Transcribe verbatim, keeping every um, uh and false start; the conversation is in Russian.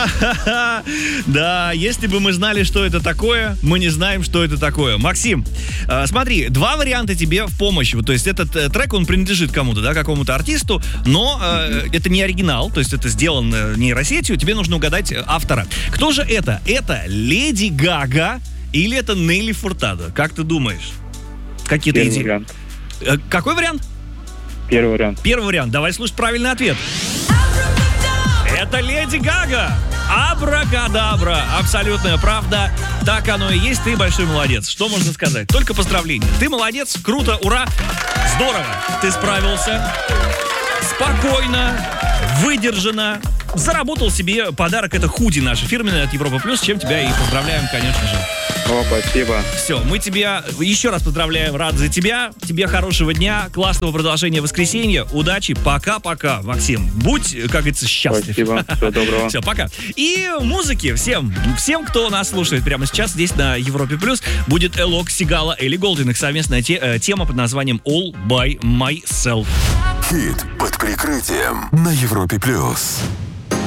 Да, если бы мы знали, что это такое, мы не знаем, что это такое. Максим, э, смотри, два варианта тебе в помощь. Вот, то есть этот э, трек, он принадлежит кому-то, да, какому-то артисту, но э, это не оригинал, то есть это сделано нейросетью, тебе нужно угадать автора. Кто же это? Это Леди Гага или это Нелли Фуртадо? Как ты думаешь? Какие-то Первый идеи? вариант. Э, какой вариант? Первый вариант. Первый вариант. Давай слушать правильный ответ. Это Леди Гага. Абракадабра. Абсолютная правда. Так оно и есть. Ты большой молодец. Что можно сказать? Только поздравления. Ты молодец. Круто. Ура. Здорово. Ты справился. Спокойно. Выдержанно. Заработал себе подарок. Это худи наше фирменное от Европа Плюс. С чем тебя и поздравляем, конечно же. О, спасибо. Все, мы тебя еще раз поздравляем, рад за тебя. Тебе хорошего дня, классного продолжения воскресенья. Удачи, пока-пока, Максим. Будь, как говорится, счастлив. Спасибо, всего доброго. Все, пока. И музыки всем, всем, кто нас слушает прямо сейчас здесь на Европе Плюс, будет Элок Сигала, Элли Голдин, их совместная те, э, тема под названием All by Myself. Хит под прикрытием на Европе Плюс.